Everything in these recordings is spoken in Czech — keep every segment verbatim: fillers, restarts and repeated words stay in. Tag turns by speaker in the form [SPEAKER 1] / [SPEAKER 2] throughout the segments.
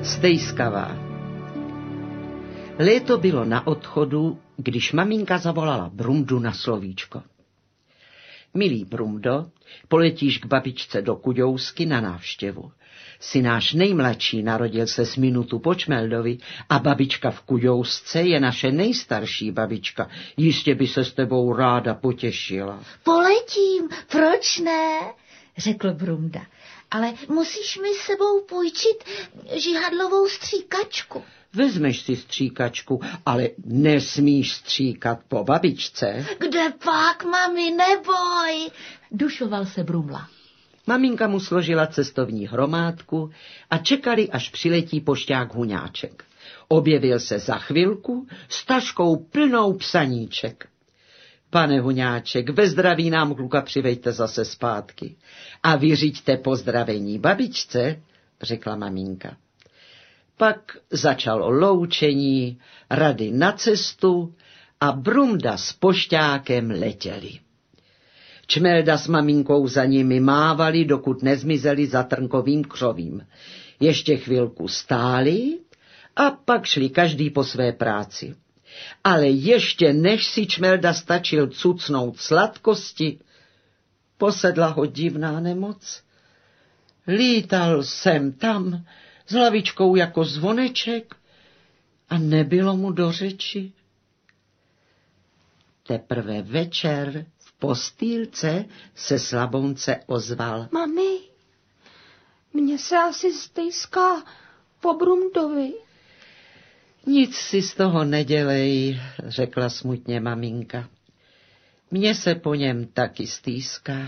[SPEAKER 1] Stejskavá. Léto bylo na odchodu, když maminka zavolala Brumdu na slovíčko. Milý Brumdo, poletíš k babičce do Kuďousky na návštěvu. Jsi náš nejmladší, narodil se s minutu po Čmeldovi a babička v Kuďousce je naše nejstarší babička. Jistě by se s tebou ráda potěšila.
[SPEAKER 2] Poletím, proč ne? Řekl Brumda. Ale musíš mi s sebou půjčit žihadlovou stříkačku.
[SPEAKER 1] Vezmeš si stříkačku, ale nesmíš stříkat po babičce.
[SPEAKER 2] Kde pak, mami, neboj, dušoval se Brumla.
[SPEAKER 1] Maminka mu složila cestovní hromádku a čekali, až přiletí pošťák Huňáček. Objevil se za chvilku s taškou plnou psaníček. Pane Huňáček, ve zdraví nám kluka přivejte zase zpátky. A vyřiďte pozdravení babičce, řekla maminka. Pak začalo loučení, rady na cestu a Brumda s pošťákem letěli. Čmelda s maminkou za nimi mávali, dokud nezmizeli za trnkovým křovím. Ještě chvilku stáli a pak šli každý po své práci. Ale ještě než si Čmelda stačil cucnout sladkosti, posedla ho divná nemoc. Lítal sem tam s hlavičkou jako zvoneček a nebylo mu do řeči. Teprve večer v postýlce se Slabounce ozval.
[SPEAKER 3] Mami, mně se asi stejská po Brumdovi.
[SPEAKER 1] Nic si z toho nedělej, řekla smutně maminka. Mně se po něm taky stýská.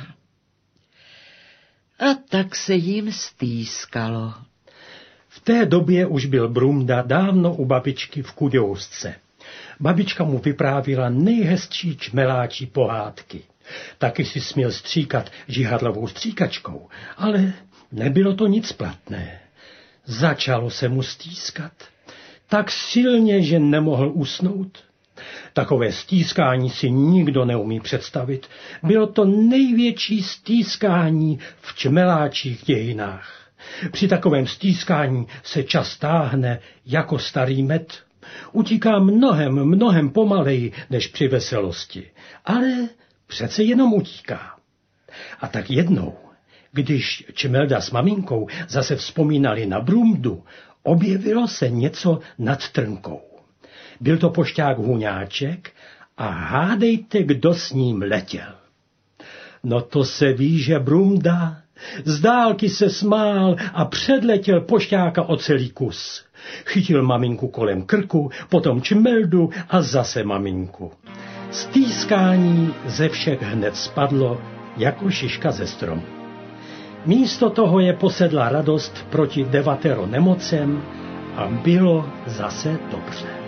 [SPEAKER 1] A tak se jim stýskalo.
[SPEAKER 4] V té době už byl Brumda dávno u babičky v Kuďousce. Babička mu vyprávila nejhezčí čmeláčí pohádky. Taky si směl stříkat žihadlovou stříkačkou, ale nebylo to nic platné. Začalo se mu stýskat. Tak silně, že nemohl usnout. Takové stýskání si nikdo neumí představit. Bylo to největší stýskání v čmeláčích dějinách. Při takovém stýskání se čas táhne jako starý med. Utíká mnohem, mnohem pomaleji než při veselosti. Ale přece jenom utíká. A tak jednou, když Čmelda s maminkou zase vzpomínali na Brumdu, objevilo se něco nad trnkou. Byl to pošťák Huňáček a hádejte, kdo s ním letěl. No to se ví, že Brumda z dálky se smál a předletěl pošťáka o celý kus. Chytil maminku kolem krku, potom Čmeldu a zase maminku. Stýskání ze všech hned spadlo jako šiška ze stromu. Místo toho je posedla radost proti devatero nemocem a bylo zase dobře.